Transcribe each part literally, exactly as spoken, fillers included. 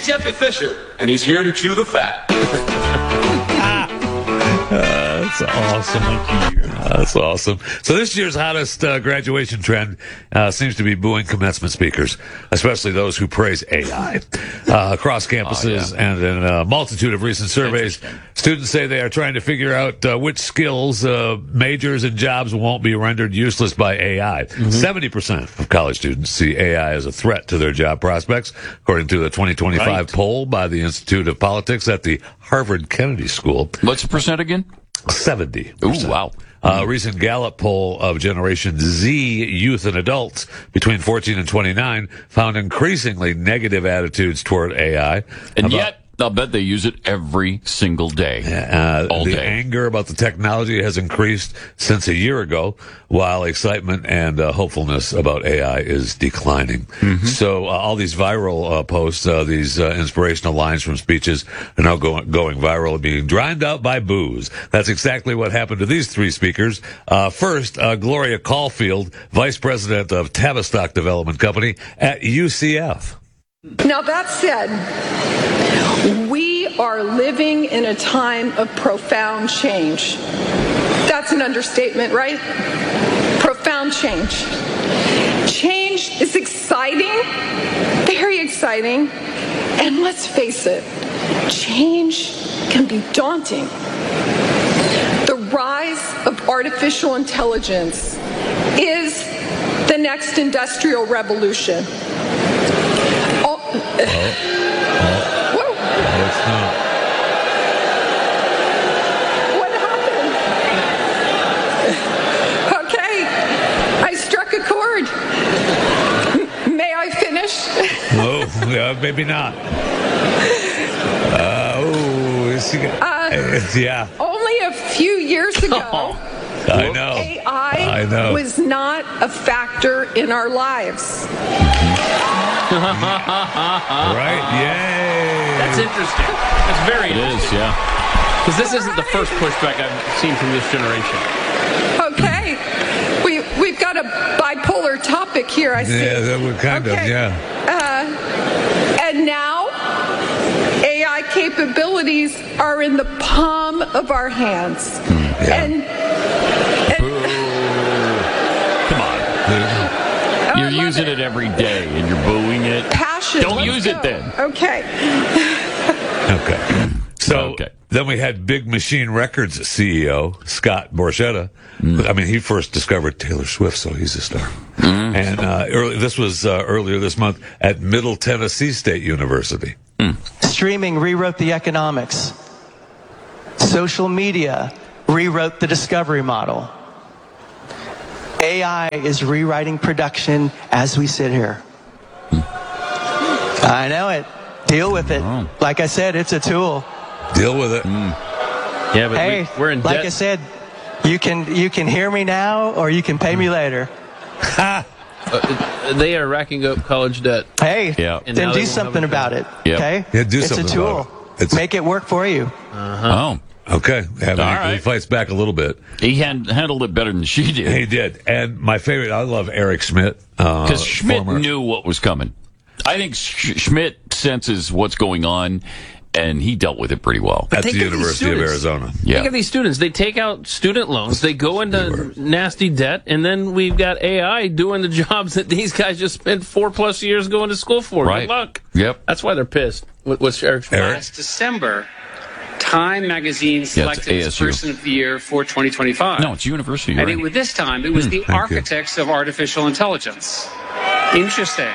He's Jeffy Fisher, and he's here to chew the fat. Uh, that's awesome. Uh, that's awesome. So this year's hottest uh, graduation trend uh, seems to be booing commencement speakers, especially those who praise A I. Uh, across campuses oh, yeah. and in a multitude of recent surveys, students say they are trying to figure out uh, which skills, uh, majors, and jobs won't be rendered useless by A I. Mm-hmm. seventy percent of college students see A I as a threat to their job prospects, according to the twenty twenty-five right. poll by the Institute of Politics at the Harvard Kennedy School. What's the percent again? seventy percent. Ooh, wow. A uh, recent Gallup poll of Generation Z youth and adults between fourteen and twenty-nine found increasingly negative attitudes toward A I. And about, yet, I'll bet they use it every single day. Uh, all the day. anger about the technology has increased since a year ago, while excitement and uh, hopefulness about A I is declining. Mm-hmm. So uh, all these viral uh, posts, uh, these uh, inspirational lines from speeches are now going, going viral, being drowned out by boos. That's exactly what happened to these three speakers. Uh, first, uh, Gloria Caulfield, Vice President of Tavistock Development Company at U C F. Now, that said, we are living in a time of profound change. That's an understatement, right? Profound change. Change is exciting, very exciting, and let's face it, change can be daunting. The rise of artificial intelligence is the next industrial revolution. Oh, oh, Whoa. No, it's not. What happened? Okay, I struck a chord. M- may I finish? Oh, yeah, maybe not. Uh, oh, is he, uh, yeah. Only a few years ago, I know. A I I know. was not a factor in our lives. Right? Yay! That's interesting. That's very It interesting. is, yeah. Because this isn't the first pushback I've seen from this generation. Okay, we we've got a bipolar topic here. I see. Yeah, that would kind okay. of, yeah. Uh, and now, A I capabilities are in the palm of our hands. Yeah. And, and Come on. You're using it. it every day, and you're booing it. Passion. Don't Let's use go. it then. Okay. Okay. So okay. then we had Big Machine Records C E O, Scott Borchetta. Mm. I mean, he first discovered Taylor Swift, so he's a star. Mm. And uh, early, this was uh, earlier this month at Middle Tennessee State University. Mm. Streaming rewrote the economics. Social media rewrote the discovery model. A I is rewriting production as we sit here. I know it. Deal with it. Oh. Like I said, it's a tool. Deal with it. Mm. Yeah, but hey, we, we're in like debt. I said, you can you can hear me now or you can pay me later. uh, they are racking up college debt. Hey, yeah. then do something about it. Yep. Okay? Yeah, do it's something a tool. about it. It's Make it work for you. Uh-huh. Oh. Okay. Yeah, All he, right. he fights back a little bit. He had, handled it better than she did. He did. And my favorite, I love Eric Schmidt. Because uh, Schmidt former, knew what was coming. I think Sch- Schmidt senses what's going on, and he dealt with it pretty well. At the think of these University of students. Arizona. Yeah. Think of these students. They take out student loans. They go into nasty debt, and then we've got A I doing the jobs that these guys just spent four plus years going to school for. Right. Good luck. Yep. That's why they're pissed. What, what's Eric? Eric? Last December, Time magazine selected Yeah, its Person of the Year for twenty twenty-five. No, it's University. And Right? it, this time, it was Hmm, the thank you. architects of artificial intelligence. Interesting.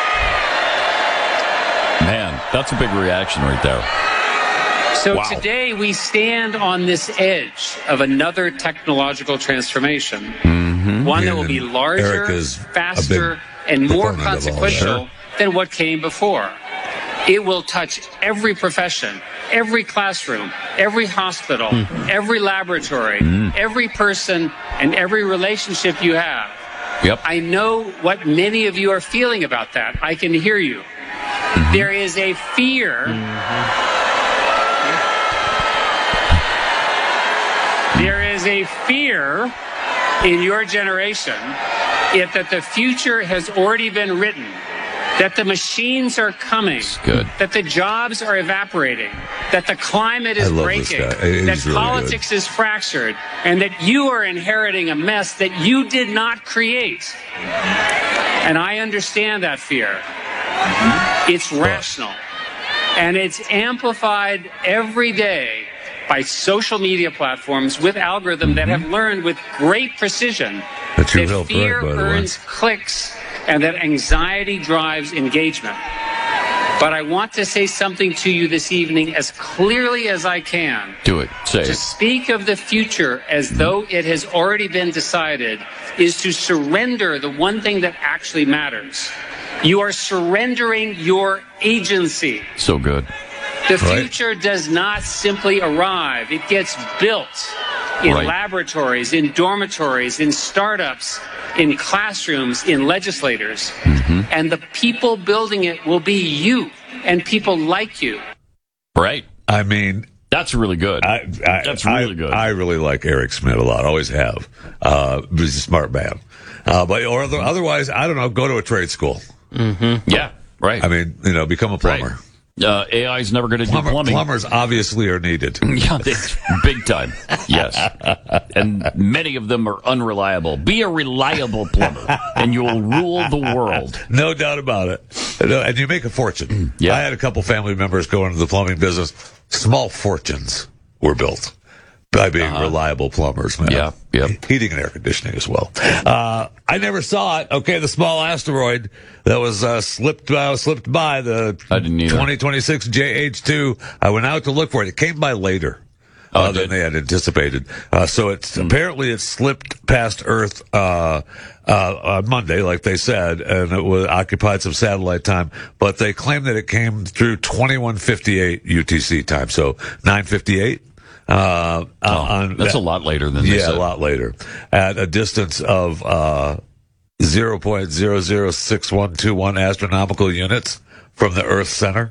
Man, that's a big reaction right there. So Wow. today we stand on this edge of another technological transformation, Mm-hmm. one Yeah, that will be and larger, Eric is a faster, big and more proponent of all consequential that. than what came before. It will touch every profession, every classroom, every hospital, Mm. every laboratory, every person, and every relationship you have. Yep. I know what many of you are feeling about that. I can hear you. Mm-hmm. There is a fear. There is a fear in your generation if that the future has already been written, that the machines are coming, good. that the jobs are evaporating, that the climate is I love this breaking, guy. He's that really politics is fractured, and that you are inheriting a mess that you did not create. And I understand that fear. It's rational. And it's amplified every day by social media platforms with algorithms that have learned with great precision That you that helped fear write, by the way. earns clicks and that anxiety drives engagement. But I want to say something to you this evening as clearly as I can. Do it. Say To it. speak of the future as though it has already been decided is to surrender the one thing that actually matters. You are surrendering your agency. So good. The Right. future does not simply arrive. It gets built in Right. laboratories, in dormitories, in startups, in classrooms, in legislators. Mm-hmm. And the people building it will be you and people like you. Right. I mean, That's really good. I, I, That's really I, good. I really like Eric Schmidt a lot. Always have. Uh, he's a smart man. Uh, but or other, otherwise, I don't know. Go to a trade school. yeah. Right. I mean, you know, become a plumber. Right. Uh, A I is never going to do Plumber- plumbing. Plumbers obviously are needed. Yeah, it's big time. Yes. And many of them are unreliable. Be a reliable plumber, and you'll rule the world. No doubt about it. And you make a fortune. Yeah. I had a couple family members go into the plumbing business. Small fortunes were built by being reliable plumbers, man. Yeah, yep. Heating and air conditioning as well. Uh, I never saw it. Okay, the small asteroid that was uh, slipped uh, slipped by the I didn't either. twenty twenty-six J H two. I went out to look for it. It came by later. Oh, uh, it than did? they had anticipated. Uh, so it's apparently it slipped past Earth uh, uh, on Monday, like they said, and it was occupied some satellite time. But they claim that it came through twenty-one fifty-eight U T C time, so nine fifty-eight. Uh, Oh, on that's that- a lot later than they yeah, said. a lot later, at a distance of uh, zero point zero zero six one two one astronomical units from the Earth center.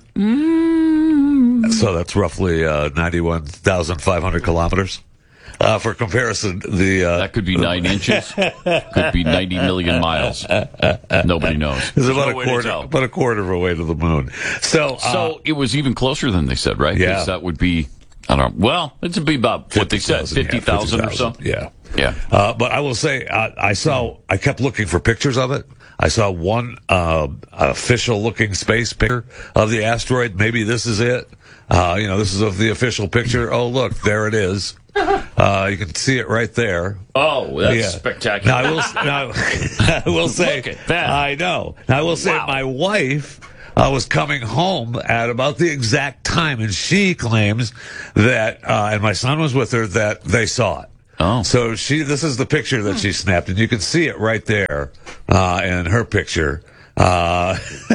So that's roughly uh, ninety-one thousand five hundred kilometers. Uh, for comparison, the uh, That could be nine inches. Could be ninety million miles. Nobody knows. is There's about no a way to quarter, tell. about a quarter of a way to the moon. So, uh, So it was even closer than they said, right? 'Cause Yeah. that would be, I don't know. Well, it'd be about what they said, fifty fifty thousand or so. Yeah. Yeah. Uh, but I will say, uh, I saw, I kept looking for pictures of it. I saw one uh, official looking space picture of the asteroid. Maybe this is it. Uh, you know, this is of the official picture. Oh, look, there it is. Uh, you can see it right there. Oh, that's Yeah. spectacular. Now, I will, now, I will say, Look at that. I know. Now, I will say, Wow. my wife uh, was coming home at about the exact time, and she claims that, uh, and my son was with her, that they saw it. Oh. So she, this is the picture that she snapped, and you can see it right there uh, in her picture. Uh,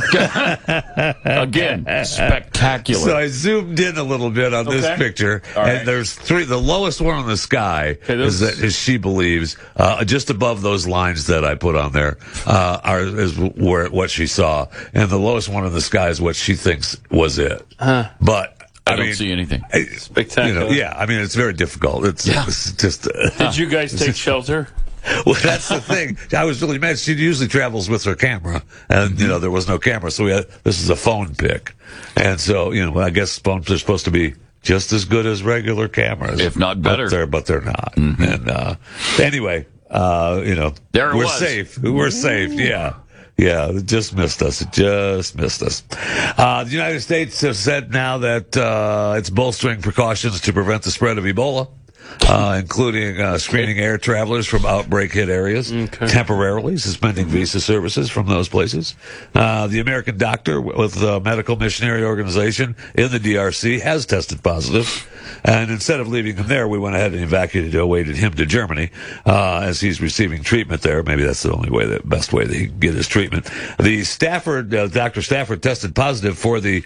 Again, spectacular. so I zoomed in a little bit on this Okay. picture, All right. and there's three. The lowest one in the sky Okay, is this- that, as she believes, uh, just above those lines that I put on there, uh, are is where what she saw, and the lowest one in the sky is what she thinks was it. But I, I don't mean, see anything. I- Spectacular. You know, yeah, I mean, it's very difficult. It's, Yeah. it's just. Uh, Did you guys take shelter? Well, that's the thing. I was really mad. She usually travels with her camera, and you know there was no camera, so we had this is a phone pic, and so you know I guess phones are supposed to be just as good as regular cameras, If not better. But they're, but they're not. And uh, anyway, uh, you know, There it we're was. safe. We're safe. Yeah. Yeah, it just missed us. It just missed us. Uh, the United States has said now that uh, it's bolstering precautions to prevent the spread of Ebola. Uh, including uh, screening air travelers from outbreak hit areas, temporarily suspending visa services from those places. Uh, the American doctor with the Medical Missionary Organization in the D R C has tested positive, and instead of leaving him there, we went ahead and evacuated, awaited him to Germany uh, as he's receiving treatment there. Maybe that's the only way, the best way that he can get his treatment. The Stafford, uh, Doctor Stafford, tested positive for the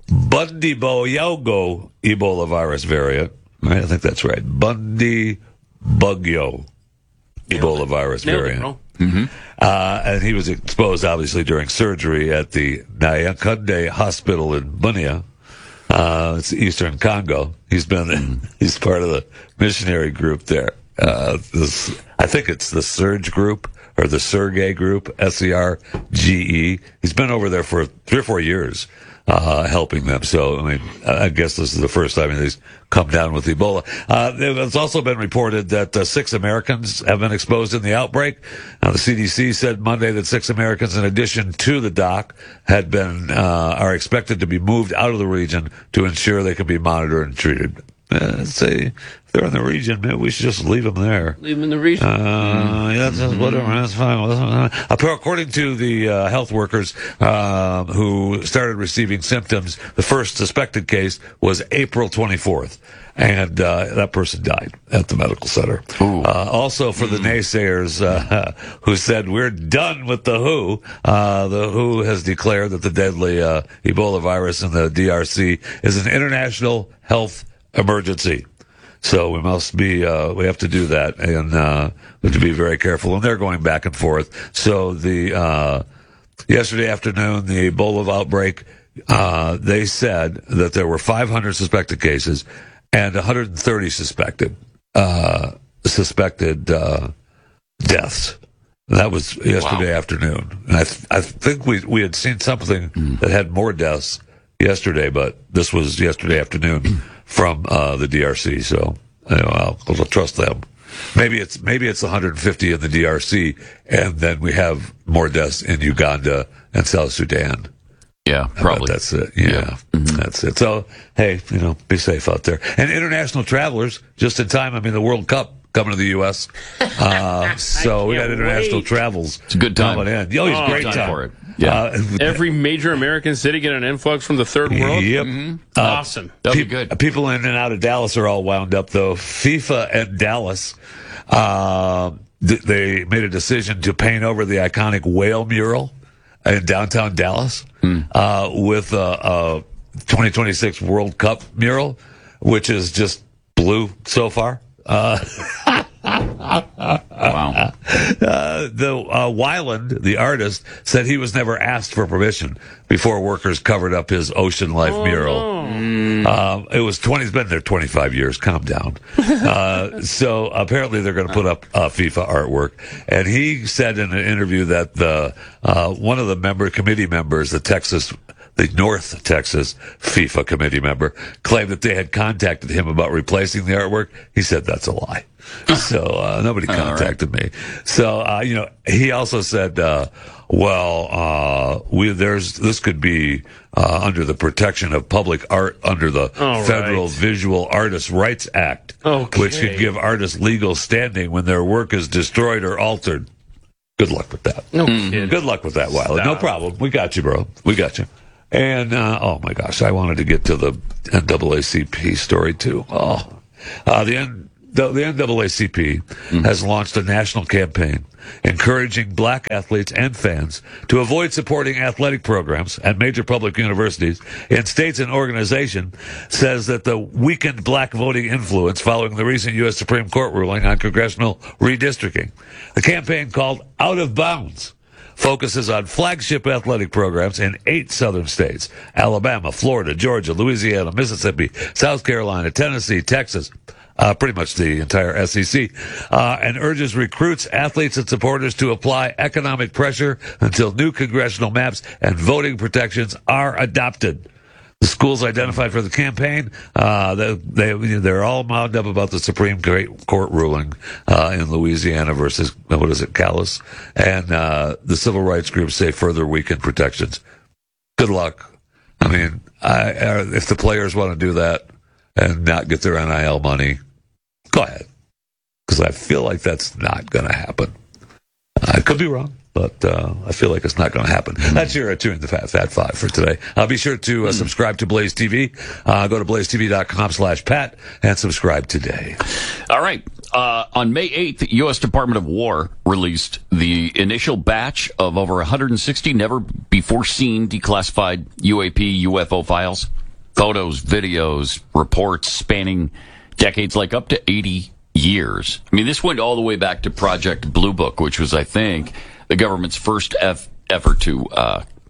Bundibugyo Ebola virus variant. I think that's right. Bundibugyo Ebola virus Nailed it, variant. bro. Uh, and he was exposed, obviously, during surgery at the Nyakunde Hospital in Bunia. Uh, it's Eastern Congo. He's been, he's part of the missionary group there. Uh, this, I think it's the Surge group, or or the Sergey Group, S E R G E. He's been over there for three or four years. Uh, helping them. So, I mean, I guess this is the first time he's come down with Ebola. Uh, it's also been reported that uh, six Americans have been exposed in the outbreak. Now, the C D C said Monday that six Americans, in addition to the doc, had been, uh, are expected to be moved out of the region to ensure they can be monitored and treated. Uh, say, if they're in the region, maybe we should just leave them there. Leave them in the region. Uh, yeah, that's whatever. That's fine. According to the uh, health workers uh, who started receiving symptoms, the first suspected case was April twenty-fourth, and uh, that person died at the medical center. Uh, also, for the naysayers uh, who said we're done with the W H O, uh, the W H O has declared that the deadly uh, Ebola virus in the D R C is an international health emergency. So we must be, uh, we have to do that, and uh, we have to be very careful. And they're going back and forth. So the uh, yesterday afternoon, the Ebola outbreak, uh, they said that there were five hundred suspected cases and one hundred thirty suspected uh, suspected uh, deaths. That was yesterday wow. afternoon. And I, th- I think we we had seen something mm. that had more deaths yesterday, but this was yesterday afternoon from uh, the D R C. So you know, I'll, I'll trust them. Maybe it's maybe it's one hundred fifty in the D R C, and then we have more deaths in Uganda and South Sudan. Yeah, probably. That's it. Yeah, yeah. Mm-hmm. That's it. So hey, you know, be safe out there. And international travelers, just in time. I mean, the World Cup coming to the U S Uh, so we got international wait. travels. It's a good time. Coming in. Oh, it's oh, great time, time for it. Yeah. Uh, Every major American city get an influx from the third world. Yep. Mm-hmm. Uh, awesome. That'll pe- be good. People in and out of Dallas are all wound up, though. FIFA and Dallas, uh, th- they made a decision to paint over the iconic whale mural in downtown Dallas mm. uh, with a, a twenty twenty-six World Cup mural, which is just blue so far. Uh, wow. Uh, the uh, Weiland, the artist, said he was never asked for permission before workers covered up his ocean life oh, mural. No. Uh, it was twenty. He's been there twenty-five years. Calm down. Uh, so apparently they're going to put up uh, FIFA artwork, and he said in an interview that the uh, one of the member committee members, the Texas. The North Texas FIFA committee member claimed that they had contacted him about replacing the artwork. He said that's a lie. So uh, nobody contacted right. me. So uh, you know, he also said, uh, "Well, uh, we there's this could be uh, under the protection of public art under the All Federal right. Visual Artists' Rights Act, okay. which could give artists legal standing when their work is destroyed or altered." Good luck with that. No kidding. Good luck with that, Wiley. No problem. We got you, bro. We got you. And, uh, oh my gosh, I wanted to get to the N double A C P story too. Oh, uh, the, N, the, the N double A C P mm-hmm. has launched a national campaign encouraging black athletes and fans to avoid supporting athletic programs at major public universities in states and organization says that the weakened black voting influence following the recent U S Supreme Court ruling on congressional redistricting. The campaign called Out of Bounds focuses on flagship athletic programs in eight southern states: Alabama, Florida, Georgia, Louisiana, Mississippi, South Carolina, Tennessee, Texas, uh, pretty much the entire S E C, uh, and urges recruits, athletes, and supporters to apply economic pressure until new congressional maps and voting protections are adopted. The schools identified for the campaign, uh, they, they, they're all wound up about the Supreme Court ruling uh, in Louisiana versus, what is it, Callis? And uh, the civil rights groups say further weakened protections. Good luck. I mean, I, if the players want to do that and not get their N I L money, go ahead. Because I feel like that's not going to happen. I could be wrong. But uh, I feel like it's not going to happen. That's your Tune the Fat Fat Five for today. Uh, be sure to uh, subscribe to Blaze T V. Uh, go to blaze t v dot com slash Pat and subscribe today. All right. Uh, on May eighth, the U S Department of War released the initial batch of over one hundred sixty never-before-seen declassified U A P, U F O files. Photos, videos, reports spanning decades, like up to eighty years. I mean, this went all the way back to Project Blue Book, which was, I think, the government's first eff- effort to uh,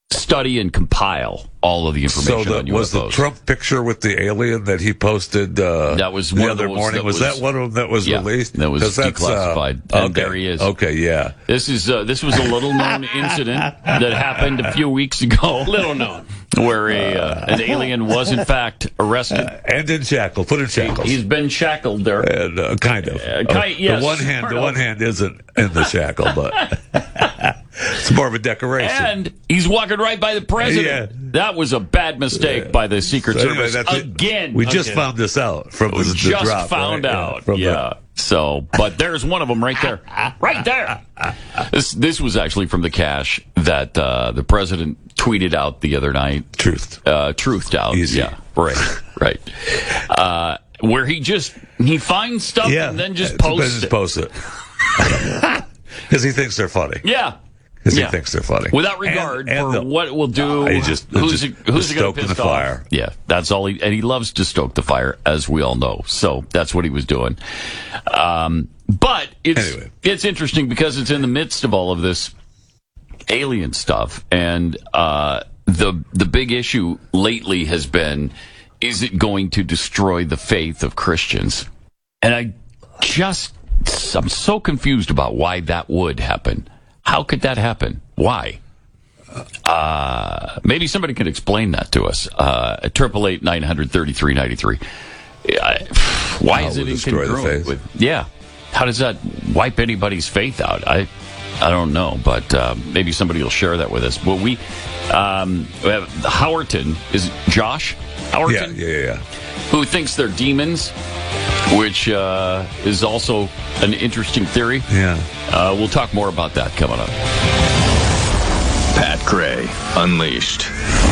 study and compile all of the information So the, on U F Os. was the Trump picture with the alien that he posted uh, That was the one of other those morning? that Was, was- that one of them that was Yeah, released? that was 'Cause that's, declassified, Uh, and okay. there he is. Okay, yeah. This is uh, this was a little known incident that happened a few weeks ago. Little known. Where a uh, an alien was in fact arrested. And in shackles, put in shackles. He's been shackled there. And, uh, kind of. Uh, ki- Uh, yes, the one hand, sort the of. one hand isn't in the shackle, but it's more of a decoration. And he's walking right by the president. Yeah. That was a bad mistake by the Secret So anyway, Service that's it. again. We just Again. found this out from the, We the just drop, found right? out. from Yeah. the- So, but there's one of them right there, right there. This this was actually from the cache that uh, the president tweeted out the other night. Truth. Uh, truthed out. Easy. Yeah. Right. Right. Uh, where he just he finds stuff yeah. and then just Uh, posts just it. post it. Because he thinks they're funny. Yeah. Because Yeah. he thinks they're funny. Without regard And- and for the- what it will do, Uh, he just- who's just it, who's it going stoking to piss the off? fire. Yeah, that's all he, and he loves to stoke the fire, as we all know. So that's what he was doing. Um, but it's Anyway. it's interesting because it's in the midst of all of this alien stuff, and uh, the the big issue lately has been: is it going to destroy the faith of Christians? And I just I'm so confused about why that would happen. How could that happen? Why? Uh, maybe somebody can explain that to us. Uh, at triple eight nine hundred thirty three ninety three. Why How is it would destroy the incongruent faith? with? Yeah, how does that wipe anybody's faith out? I, I don't know, but uh, maybe somebody will share that with us. Well, we, um, we have Howerton is it Josh Yeah, Howerton, yeah, yeah, yeah. who thinks they're demons, which uh, is also an interesting theory. Yeah. Uh, we'll talk more about that coming up. Pat Gray Unleashed.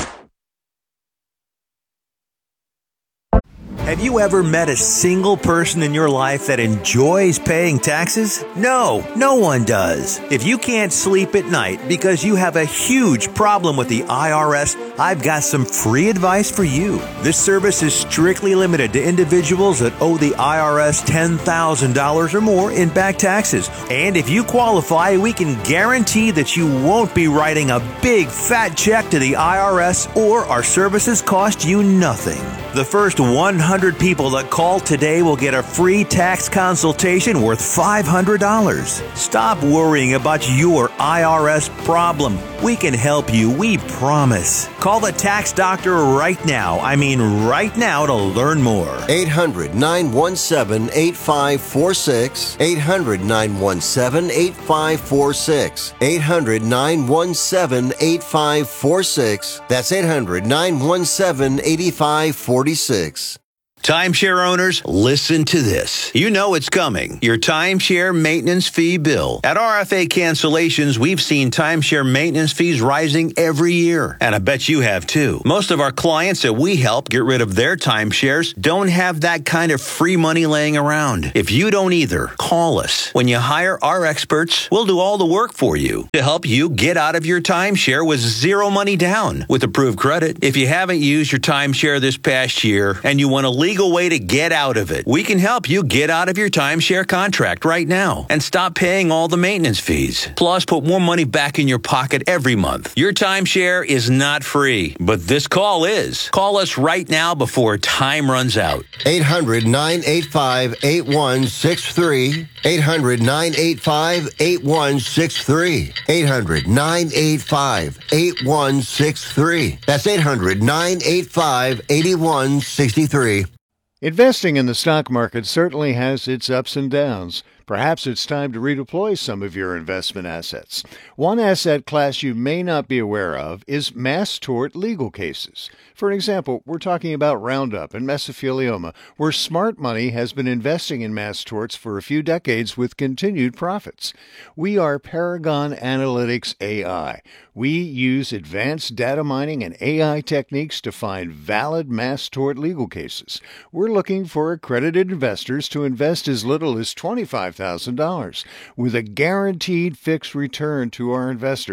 Have you ever met a single person in your life that enjoys paying taxes? No, no one does. If you can't sleep at night because you have a huge problem with the I R S, I've got some free advice for you. This service is strictly limited to individuals that owe the I R S ten thousand dollars or more in back taxes. And if you qualify, we can guarantee that you won't be writing a big fat check to the I R S, or our services cost you nothing. The first one hundred people that call today will get a free tax consultation worth five hundred dollars. Stop worrying about your I R S problem. We can help you, we promise. Call the tax doctor right now. I mean right now to learn more. eight hundred nine one seven eight five four six. eight hundred nine one seven eight five four six. eight hundred nine one seven eight five four six. That's eight hundred nine one seven eight five four six. Timeshare owners, listen to this. You know it's coming. Your timeshare maintenance fee bill. At R F A Cancellations, we've seen timeshare maintenance fees rising every year. And I bet you have too. Most of our clients that we help get rid of their timeshares don't have that kind of free money laying around. If you don't either, call us. When you hire our experts, we'll do all the work for you to help you get out of your timeshare with zero money down with approved credit. If you haven't used your timeshare this past year and you want to leave legal way to get out of it. We can help you get out of your timeshare contract right now and stop paying all the maintenance fees. Plus, put more money back in your pocket every month. Your timeshare is not free, but this call is. Call us right now before time runs out. eight hundred nine eight five eight one six three. eight hundred nine eight five eight one six three. eight hundred nine eight five eight one six three. That's eight hundred nine eight five eight one six three. Investing in the stock market certainly has its ups and downs. Perhaps it's time to redeploy some of your investment assets. One asset class you may not be aware of is mass tort legal cases. For an example, we're talking about Roundup and mesothelioma, where smart money has been investing in mass torts for a few decades with continued profits. We are Paragon Analytics A I. We use advanced data mining and A I techniques to find valid mass tort legal cases. We're looking for accredited investors to invest as little as twenty-five thousand dollars with a guaranteed fixed return to our investors.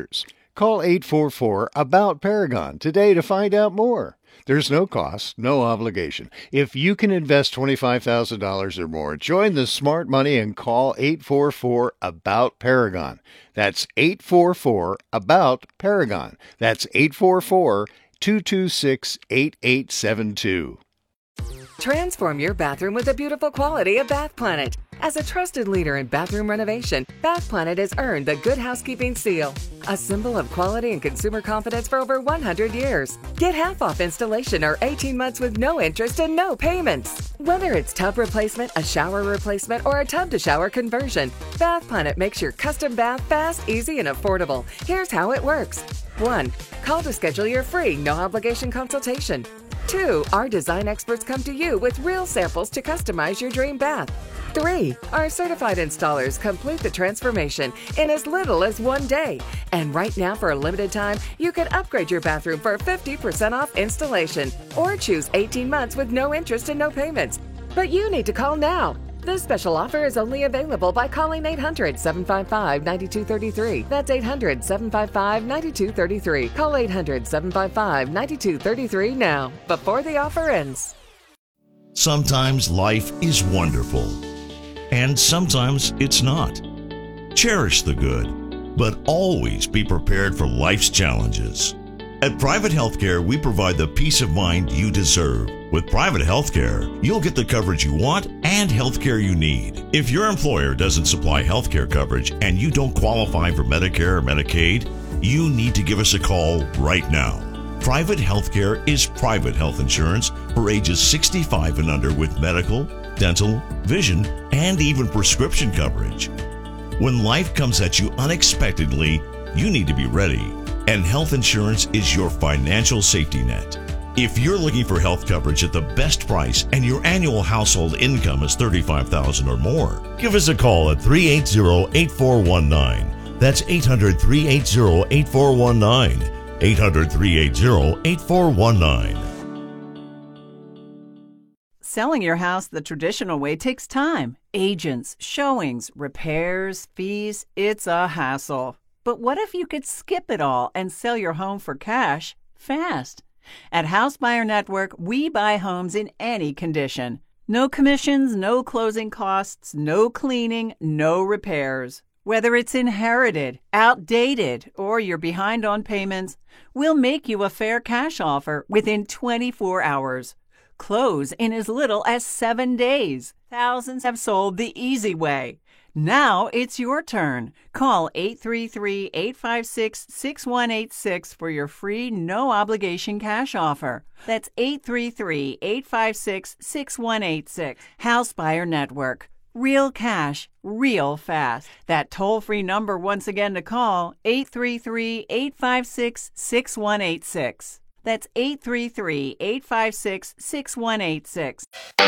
Call eight four four, ABOUT Paragon today to find out more. There's no cost, no obligation. If you can invest twenty-five thousand dollars or more, join the smart money and call eight four four, ABOUT Paragon. That's eight four four, ABOUT Paragon. That's eight four four, two two six, eight eight seven two. Transform your bathroom with the beautiful quality of Bath Planet. As a trusted leader in bathroom renovation, Bath Planet has earned the Good Housekeeping seal, a symbol of quality and consumer confidence for over one hundred years. Get half off installation or eighteen months with no interest and no payments. Whether it's tub replacement, a shower replacement, or a tub-to-shower conversion, Bath Planet makes your custom bath fast, easy, and affordable. Here's how it works. one. Call to schedule your free, no-obligation consultation. two. Our design experts come to you with real samples to customize your dream bath. three. Our certified installers complete the transformation in as little as one day. And right now, for a limited time, you can upgrade your bathroom for fifty percent off installation or choose eighteen months with no interest and no payments. But you need to call now. This special offer is only available by calling eight hundred, seven five five, nine two three three. That's eight hundred, seven five five, nine two three three. Call eight hundred, seven five five, nine two three three now, before the offer ends. Sometimes life is wonderful, and sometimes it's not. Cherish the good, but always be prepared for life's challenges. At Private Healthcare, we provide the peace of mind you deserve. With Private Healthcare, you'll get the coverage you want and healthcare you need. If your employer doesn't supply healthcare coverage and you don't qualify for Medicare or Medicaid, you need to give us a call right now. Private Healthcare is private health insurance for ages sixty-five and under with medical, dental, vision, and even prescription coverage. When life comes at you unexpectedly, you need to be ready. And health insurance is your financial safety net. If you're looking for health coverage at the best price and your annual household income is thirty-five thousand dollars or more, give us a call at three eight zero, eight four one nine. That's eight hundred, three eight zero, eight four one nine. eight hundred, three eight zero, eight four one nine. Selling your house the traditional way takes time. Agents, showings, repairs, fees. It's a hassle. But what if you could skip it all and sell your home for cash fast? At House Buyer Network, we buy homes in any condition. No commissions, no closing costs, no cleaning, no repairs. Whether it's inherited, outdated, or you're behind on payments, we'll make you a fair cash offer within twenty-four hours. Close in as little as seven days. Thousands have sold the easy way. Now it's your turn. Call eight three three, eight five six, six one eight six for your free, no-obligation cash offer. That's eight three three, eight five six, six one eight six. House Buyer Network. Real cash, real fast. That toll-free number once again to call, eight three three, eight five six, six one eight six. That's eight three three, eight five six, six one eight six.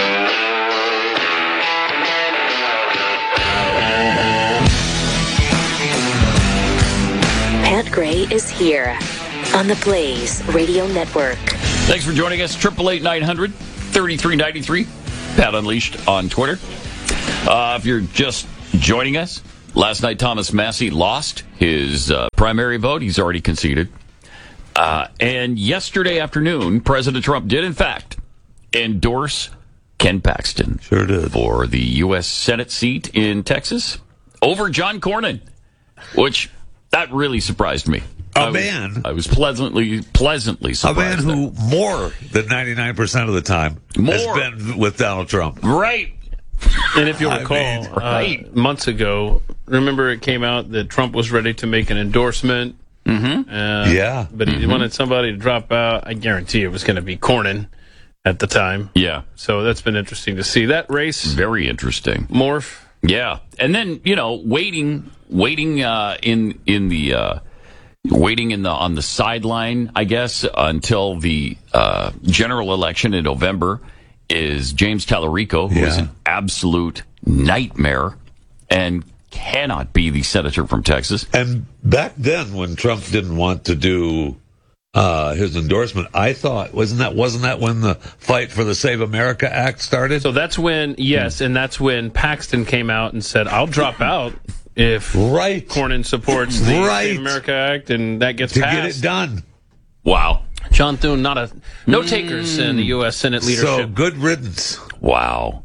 Pat Gray is here on the Blaze Radio Network. Thanks for joining us. eight eight eight, nine hundred, thirty-three ninety-three. Pat Unleashed on Twitter. Uh, if you're just joining us, last night Thomas Massie lost his uh, primary vote. He's already conceded. Uh, and yesterday afternoon, President Trump did, in fact, endorse Ken Paxton sure did. for the U S Senate seat in Texas over John Cornyn, which that really surprised me. A I man. Was, I was pleasantly, pleasantly surprised. A man who more than ninety-nine percent of the time more. has been with Donald Trump. Right. And if you'll I recall, mean, right. uh, months ago, remember it came out that Trump was ready to make an endorsement. Mm-hmm. Uh, yeah. But he mm-hmm. wanted somebody to drop out. I guarantee it was going to be Cornyn at the time. Yeah. So that's been interesting to see. That race. Very interesting. Morph. Yeah. And then, you know, waiting, waiting uh, in in the... Uh, Waiting in the on the sideline, I guess, until the uh, general election in November is James Tallarico, who yeah. is an absolute nightmare and cannot be the senator from Texas. And back then, when Trump didn't want to do uh, his endorsement, I thought wasn't that wasn't that when the fight for the Save America Act started? So that's when, yes, and that's when Paxton came out and said, "I'll drop out." if right. Cornyn supports the right. Save America Act and that gets to passed. get it done. Wow. John Thune, not a no takers in the U S Senate leadership. So good riddance. Wow.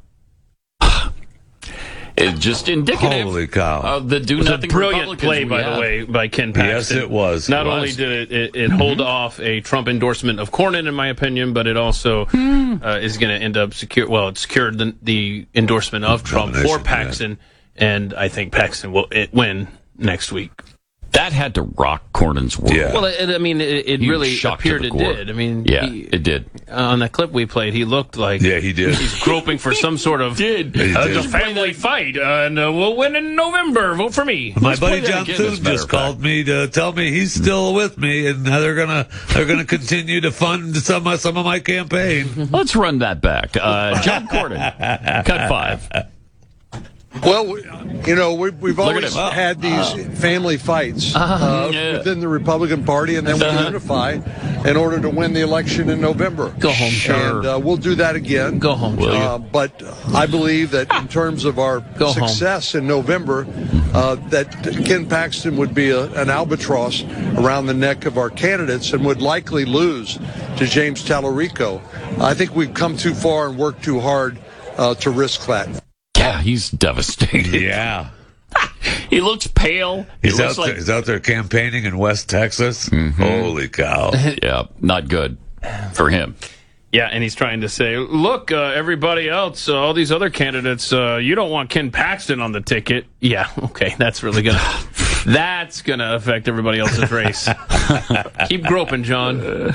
It's just indicative Holy cow. of the do It was nothing a brilliant Republicans play, we by have. the way, by Ken Paxton. Yes, it was. Not It only was. did it, it, it hold off a Trump endorsement of Cornyn, in my opinion, but it also uh, is going to end up secure. Well, it secured the, the endorsement of Trump for Nomination, Paxton, and I think Paxton will it win next week. That had to rock Cornyn's world. Yeah. Well, it, I mean, it, it Huge really shock to appeared the it core. did. I mean, Yeah, he- it did. on that clip we played, he looked like Yeah, he did. he's groping for some sort of did. He uh, did. the family fight, uh, and uh, we'll win in November. Vote for me. My Let's play buddy that John again, as a Thune matter just of called fact. me to tell me he's still with me, and they're gonna they're gonna continue to fund some of, some of my campaign. Let's run that back. Uh, John Cornyn, cut five. Well, we- you know, we, we've Look at always him. had these family fights uh, Yeah. within the Republican Party, and then we Uh-huh. unify in order to win the election in November. Go home, John. And uh, we'll do that again. Go home, Will you? Uh, but I believe that in terms of our Go home. success in November, uh, that Ken Paxton would be a, an albatross around the neck of our candidates and would likely lose to James Tallarico. I think we've come too far and worked too hard uh, to risk that. Yeah, he's devastated. Yeah, He looks pale. He he's out looks there. like He's out there campaigning in West Texas. Holy cow! yeah, not good for him. Yeah, and he's trying to say, look, uh, everybody else, uh, all these other candidates, uh, you don't want Ken Paxton on the ticket. Yeah, okay, that's really gonna that's gonna affect everybody else's race. Keep groping, John.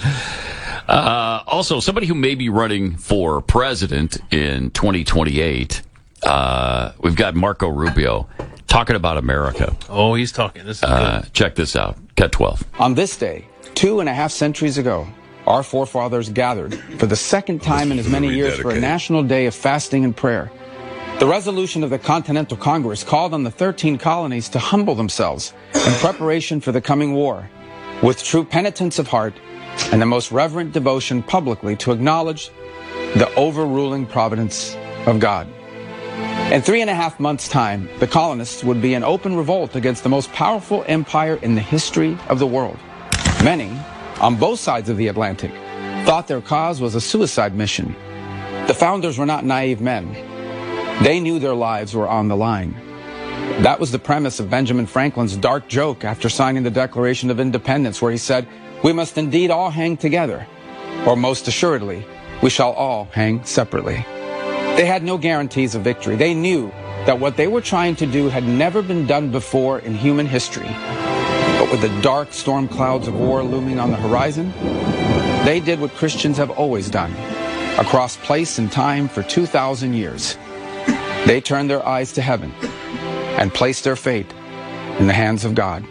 Uh, also, somebody who may be running for president in twenty twenty-eight. Uh, we've got Marco Rubio talking about America. Oh, he's talking. This is Uh, good. check this out. Cut twelve. On this day, two and a half centuries ago, our forefathers gathered for the second time in as many years for a national day of fasting and prayer. The resolution of the Continental Congress called on the thirteen colonies to humble themselves in preparation for the coming war, with true penitence of heart and the most reverent devotion publicly to acknowledge the overruling providence of God. In three and a half months' time, the colonists would be in open revolt against the most powerful empire in the history of the world. Many, on both sides of the Atlantic, thought their cause was a suicide mission. The founders were not naive men. They knew their lives were on the line. That was the premise of Benjamin Franklin's dark joke after signing the Declaration of Independence, where he said, "We must indeed all hang together, or most assuredly, we shall all hang separately." They had no guarantees of victory. They knew that what they were trying to do had never been done before in human history. But with the dark storm clouds of war looming on the horizon, they did what Christians have always done, across place and time for two thousand years. They turned their eyes to heaven and placed their fate in the hands of God.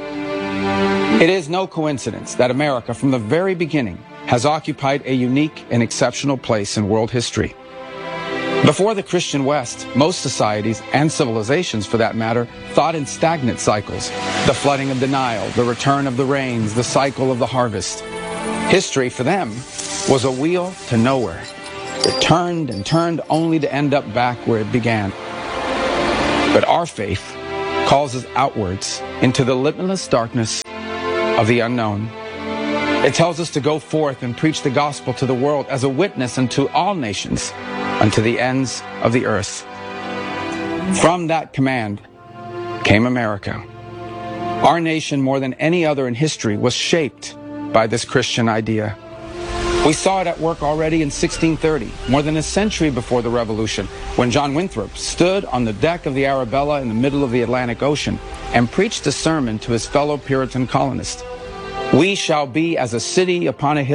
It is no coincidence that America, from the very beginning, has occupied a unique and exceptional place in world history. Before the Christian West, most societies, and civilizations for that matter, thought in stagnant cycles. The flooding of the Nile, the return of the rains, the cycle of the harvest. History, for them, was a wheel to nowhere. It turned and turned only to end up back where it began. But our faith calls us outwards into the limitless darkness of the unknown. It tells us to go forth and preach the gospel to the world as a witness unto all nations, unto the ends of the earth. From that command came America. Our nation, more than any other in history, was shaped by this Christian idea. We saw it at work already in sixteen thirty, more than a century before the Revolution, when John Winthrop stood on the deck of the Arabella in the middle of the Atlantic Ocean and preached a sermon to his fellow Puritan colonists. We shall be as a city upon a hill.